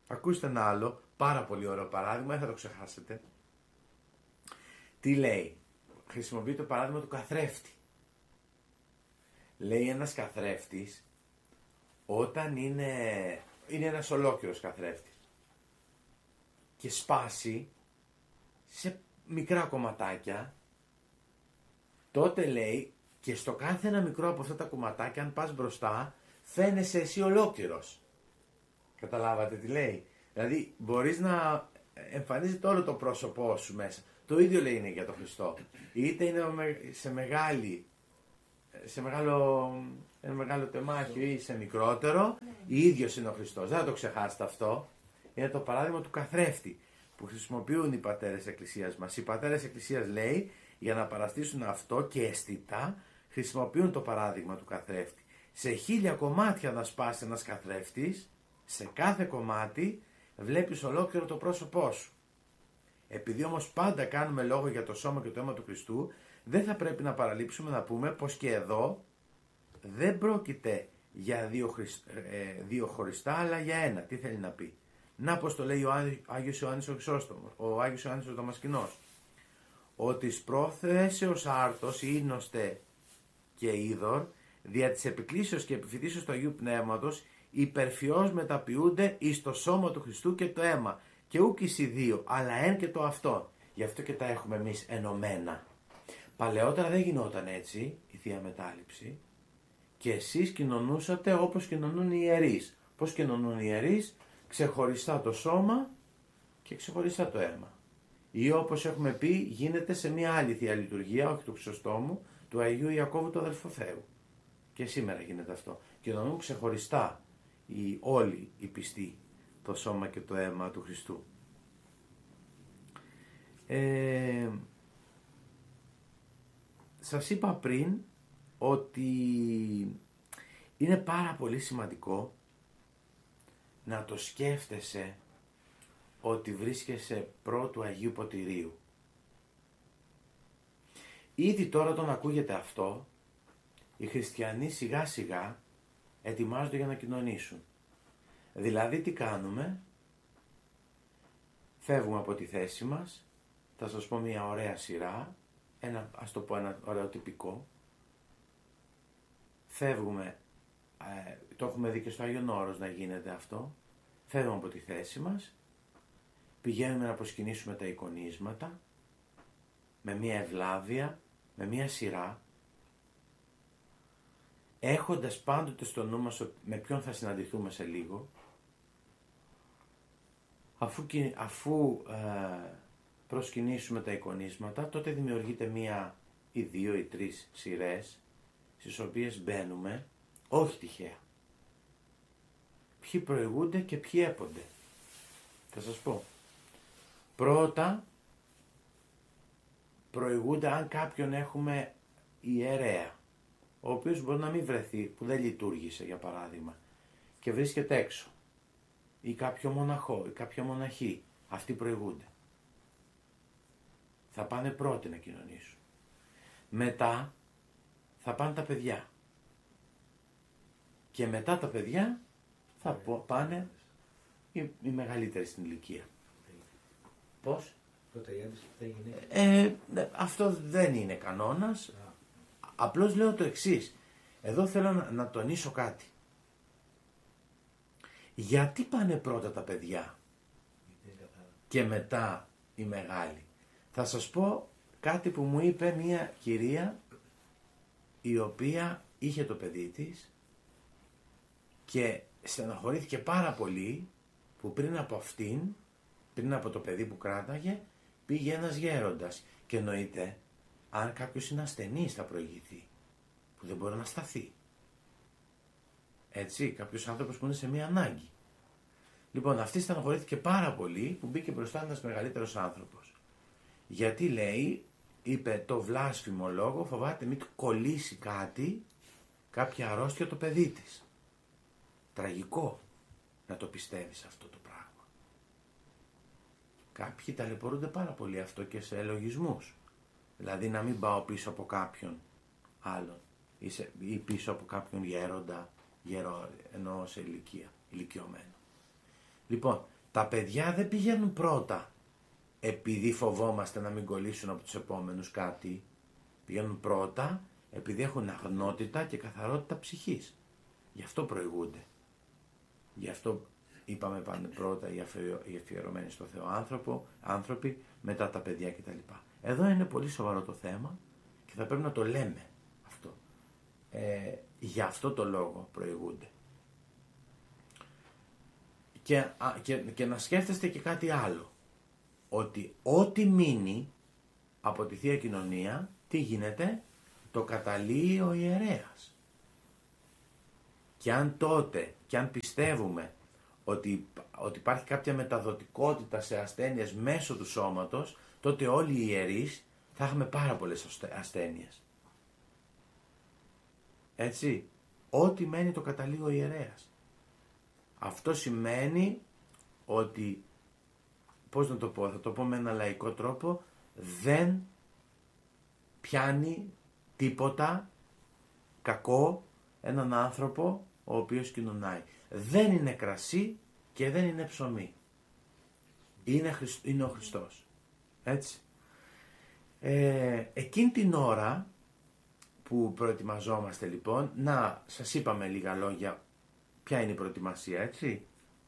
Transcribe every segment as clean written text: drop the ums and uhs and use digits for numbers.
Ακούστε ένα άλλο πάρα πολύ ωραίο παράδειγμα, δεν θα το ξεχάσετε. Τι λέει? Χρησιμοποιεί το παράδειγμα του καθρέφτη. Λέει ένας καθρέφτης, όταν είναι ένας ολόκληρος καθρέφτης και σπάσει σε μικρά κομματάκια, τότε λέει, και στο κάθε ένα μικρό από αυτά τα κομματάκια, αν πας μπροστά, φαίνεσαι εσύ ολόκληρος. Καταλάβατε τι λέει? Δηλαδή μπορείς να εμφανίζεται όλο το πρόσωπό σου μέσα. Το ίδιο λέει είναι για τον Χριστό. Είτε είναι σε μεγάλο τεμάχιο ή σε μικρότερο, ίδιος είναι ο Χριστός. Δεν θα το ξεχάσετε αυτό. Είναι το παράδειγμα του καθρέφτη που χρησιμοποιούν οι πατέρες Εκκλησίας μας. Οι πατέρες Εκκλησίας, λέει, για να παραστήσουν αυτό και αισθητά, χρησιμοποιούν το παράδειγμα του καθρέφτη. Σε 1000 κομμάτια να σπάσει ένας καθρέφτης, σε κάθε κομμάτι βλέπεις ολόκληρο το πρόσωπό σου. Επειδή όμως πάντα κάνουμε λόγο για το σώμα και το αίμα του Χριστού, δεν θα πρέπει να παραλείψουμε να πούμε πως και εδώ δεν πρόκειται για δύο χωριστά, αλλά για ένα. Τι θέλει να πει? Να πως το λέει ο Άγιος Ιωάννης ο Χρυσόστομος, ο Άγιος Ιωάννης ο Δαμασκηνός, ότι σπρόθεσεως άρτος ίνοστε και είδωρ, δια της επικλήσεως και επιφυτίσεως του Αγίου Πνεύματος, υπερφιώς μεταποιούνται εις το σώμα του Χριστού και το αίμα. Και ούκ εις οι δύο, αλλά εν και το αυτό. Γι' αυτό και τα έχουμε εμείς ενωμένα. Παλαιότερα δεν γινόταν έτσι η Θεία Μετάληψη, και εσείς κοινωνούσατε όπως κοινωνούν οι ιερείς. Πώς κοινωνούν οι ιερείς? Ξεχωριστά το σώμα και ξεχωριστά το αίμα. Ή όπως έχουμε πει, γίνεται σε μια άλλη Θεία Λειτουργία, όχι του Χρυσοστόμου, του Αγίου Ιακώβου του αδελφού Θεού. Και σήμερα γίνεται αυτό. Κοινωνούν ξεχωριστά όλοι οι πιστοί το σώμα και το αίμα του Χριστού. Σας είπα πριν ότι είναι πάρα πολύ σημαντικό να το σκέφτεσαι ότι βρίσκεσαι πρώτου Αγίου Ποτηρίου. Ήδη τώρα τον ακούγεται αυτό, οι χριστιανοί σιγά σιγά ετοιμάζονται για να κοινωνήσουν. Δηλαδή τι κάνουμε? Φεύγουμε από τη θέση μας, θα σας πω μια ωραία σειρά, ας το πω ένα ωραίο τυπικό. Φεύγουμε, το έχουμε δει και στο Άγιον Όρος να γίνεται αυτό, φεύγουμε από τη θέση μας, πηγαίνουμε να προσκυνήσουμε τα εικονίσματα, με μια ευλάβεια, με μια σειρά, έχοντας πάντοτε στο νου μας με ποιον θα συναντηθούμε σε λίγο. Αφού προσκυνήσουμε τα εικονίσματα, τότε δημιουργείται μία ή δύο ή τρεις σειρές, στις οποίες μπαίνουμε, όχι τυχαία. Ποιοι προηγούνται και ποιοι έπονται. Θα σας πω. Πρώτα, προηγούνται αν κάποιον έχουμε ιερέα, ο οποίος μπορεί να μην βρεθεί, που δεν λειτουργήσε για παράδειγμα, και βρίσκεται έξω. Ή κάποιο μοναχό, ή κάποια μοναχή. Αυτοί προηγούνται. Θα πάνε πρώτοι να κοινωνήσουν. Μετά θα πάνε τα παιδιά. Και μετά τα παιδιά θα πάνε οι μεγαλύτεροι στην ηλικία. Πώς? Αυτό δεν είναι κανόνας. Απλώς λέω το εξής. Εδώ θέλω να τονίσω κάτι. Γιατί πάνε πρώτα τα παιδιά και μετά οι μεγάλοι? Θα σας πω κάτι που μου είπε μια κυρία η οποία είχε το παιδί της και στεναχωρήθηκε πάρα πολύ που πριν από το παιδί που κράταγε, πήγε ένας γέροντας. Και εννοείται, αν κάποιος είναι ασθενής θα προηγηθεί, που δεν μπορεί να σταθεί. Έτσι, κάποιος άνθρωπος που είναι σε μία ανάγκη. Λοιπόν, αυτή στεναχωρήθηκε πάρα πολύ που μπήκε μπροστά ένας μεγαλύτερος άνθρωπος. Γιατί λέει, είπε το βλάσφημο λόγο, φοβάται μην του κολλήσει κάτι, κάποια αρρώστια το παιδί της. Τραγικό να το πιστεύεις αυτό το πράγμα. Κάποιοι ταλαιπωρούνται πάρα πολύ αυτό και σε ελογισμούς. Δηλαδή να μην πάω πίσω από κάποιον άλλον ή πίσω από κάποιον γέροντα, εννοώ σε ηλικιωμένο. Λοιπόν, Τα παιδιά δεν πηγαίνουν πρώτα επειδή φοβόμαστε να μην κολλήσουν από τους επόμενους κάτι. Πηγαίνουν πρώτα επειδή έχουν αγνότητα και καθαρότητα ψυχής. Γι' αυτό προηγούνται. Γι' αυτό είπαμε πάνε πρώτα οι αφιερωμένοι στο Θεό άνθρωποι, μετά τα παιδιά κτλ. Εδώ είναι πολύ σοβαρό το θέμα και θα πρέπει να το λέμε αυτό. Γι' αυτό το λόγο προηγούνται. Και να σκέφτεστε και κάτι άλλο. Ότι ό,τι μείνει από τη Θεία Κοινωνία, τι γίνεται? Το καταλύει ο ιερέας. Και αν τότε, και αν πιστεύουμε ότι υπάρχει κάποια μεταδοτικότητα σε ασθένειες μέσω του σώματος, τότε όλοι οι ιερείς θα έχουμε πάρα πολλές ασθένειες. Έτσι, ό,τι μένει το καταλύει ο ιερέας. Αυτό σημαίνει ότι, πώς να το πω, θα το πω με ένα λαϊκό τρόπο, δεν πιάνει τίποτα κακό έναν άνθρωπο ο οποίος κοινωνάει. Δεν είναι κρασί και δεν είναι ψωμί. Είναι ο Χριστός. Έτσι. Εκείνη την ώρα που προετοιμαζόμαστε λοιπόν, να σας είπαμε λίγα λόγια ποια είναι η προετοιμασία, έτσι.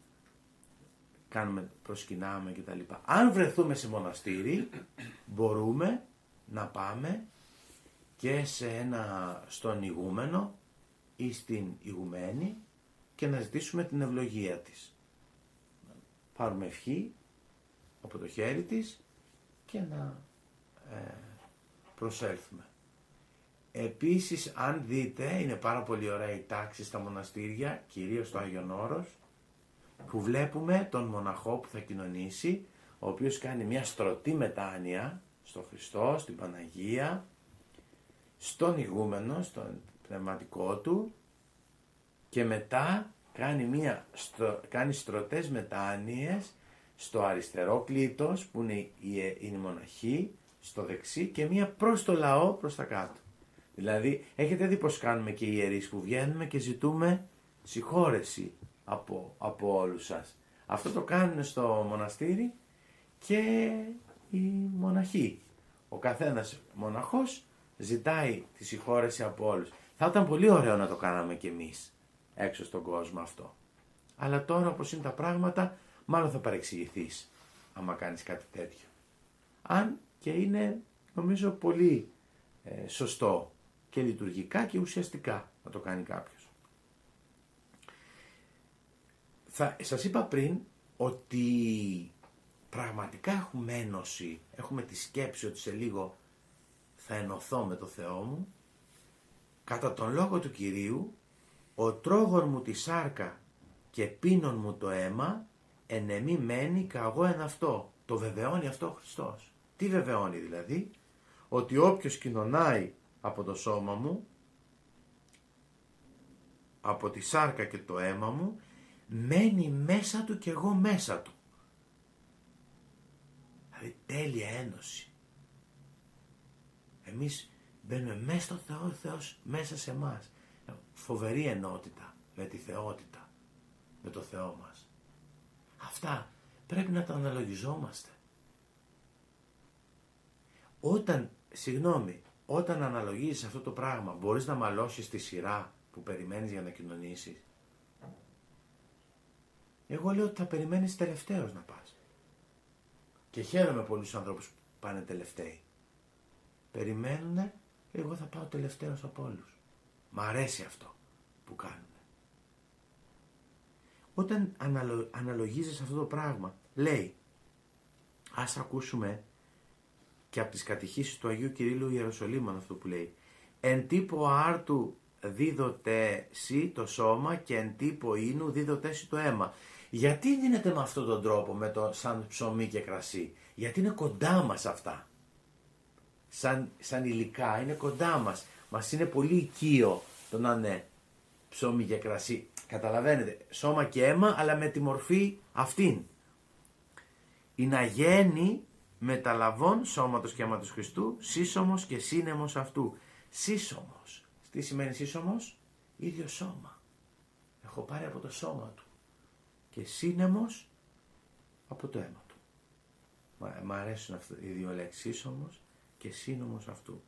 Προσκυνάμε και τα λοιπά. Αν βρεθούμε σε μοναστήρι, μπορούμε να πάμε και στον ηγούμενο ή στην ηγουμένη και να ζητήσουμε την ευλογία της. Πάρουμε ευχή από το χέρι της και να προσέλθουμε. Επίσης, αν δείτε, είναι πάρα πολύ ωραία η τάξη στα μοναστήρια, κυρίως στο Άγιον Όρος, που βλέπουμε τον μοναχό που θα κοινωνήσει, ο οποίος κάνει μια στρωτή μετάνοια στον Χριστό, στην Παναγία, στον ηγούμενο, στον πνευματικό του, και μετά κάνει στρωτές μετάνοιες στο αριστερό κλήτος που είναι η μοναχή, στο δεξί, και μία προς το λαό προς τα κάτω. Δηλαδή, έχετε δει πως κάνουμε και οι ιερείς που βγαίνουμε και ζητούμε συγχώρεση από όλους σας. Αυτό το κάνουν στο μοναστήρι και οι μοναχοί. Ο καθένας μοναχός ζητάει τη συγχώρεση από όλους. Θα ήταν πολύ ωραίο να το κάναμε κι εμείς έξω στον κόσμο αυτό. Αλλά τώρα, όπως είναι τα πράγματα, μάλλον θα παρεξηγηθείς άμα κάνεις κάτι τέτοιο. Αν και είναι, νομίζω, πολύ σωστό και λειτουργικά και ουσιαστικά να το κάνει κάποιος. Σας είπα πριν ότι πραγματικά έχουμε ένωση, έχουμε τη σκέψη ότι σε λίγο θα ενωθώ με το Θεό μου. Κατά τον λόγο του Κυρίου, ο τρόγων μου τη σάρκα και πίνων μου το αίμα, εν εμή μένει καγώ εν αυτό. Το βεβαιώνει αυτό ο Χριστός. Τι βεβαιώνει δηλαδή? Ότι όποιος κοινωνάει από το σώμα μου, από τη σάρκα και το αίμα μου, μένει μέσα του και εγώ μέσα του. Δηλαδή τέλεια ένωση. Εμείς μπαίνουμε μέσα στο Θεό, ο Θεός μέσα σε εμάς. Φοβερή ενότητα με τη θεότητα, με το Θεό μας. Αυτά πρέπει να τα αναλογιζόμαστε. Όταν αναλογίζεις αυτό το πράγμα, μπορείς να μαλώσεις τη σειρά που περιμένεις για να κοινωνήσεις? Εγώ λέω ότι θα περιμένεις τελευταίος να πας. Και χαίρομαι πολλούς ανθρώπους που πάνε τελευταίοι. Περιμένουνε, εγώ θα πάω τελευταίος από όλους. Μ' αρέσει αυτό που κάνουν. Όταν αναλογίζεις αυτό το πράγμα, λέει, ας ακούσουμε και από τις κατηχήσεις του Αγίου Κυρίλλου Ιεροσολύμων αυτό που λέει, εν τύπο άρτου δίδοτε σι το σώμα και εν τύπο ίνου δίδοτε σι το αίμα. Γιατί δίνεται με αυτόν τον τρόπο, σαν ψωμί και κρασί? Γιατί είναι κοντά μας αυτά. Σαν υλικά είναι κοντά μας. Μας είναι πολύ οικείο το να είναι ψωμί και κρασί. Καταλαβαίνετε, σώμα και αίμα, αλλά με τη μορφή αυτήν. Η να γέννη μεταλαβών σώματος και αίματος Χριστού, σύσσωμος και σύνεμος αυτού. Σύσσωμος. Τι σημαίνει σύσσωμος? Ίδιο σώμα. Έχω πάρει από το σώμα του. Και σύνεμος Από το αίμα του. Μ' αρέσουν αυτές οι δύο λέξεις, ίσομος και σύνομος αυτού.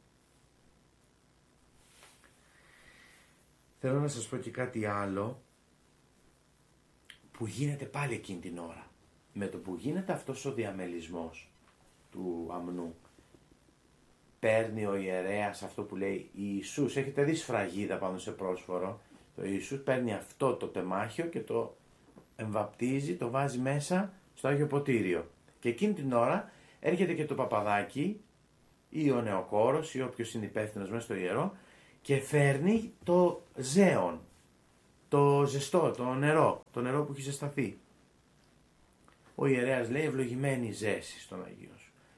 Θέλω να σας πω και κάτι άλλο που γίνεται πάλι εκείνη την ώρα. Με το που γίνεται αυτός ο διαμελισμός του αμνού, παίρνει ο ιερέας αυτό που λέει Ιησούς, έχετε δει σφραγίδα πάνω σε πρόσφορο, το Ιησούς παίρνει αυτό το τεμάχιο και το εμβαπτίζει, το βάζει μέσα στο Άγιο Ποτήριο. Και εκείνη την ώρα έρχεται και το παπαδάκι ή ο νεοκόρος ή όποιος είναι υπεύθυνος μέσα στο ιερό και φέρνει το ζέον, το ζεστό, το νερό που έχει ζεσταθεί. Ο ιερέας λέει ευλογημένη η ζέση στον Αγίο σου.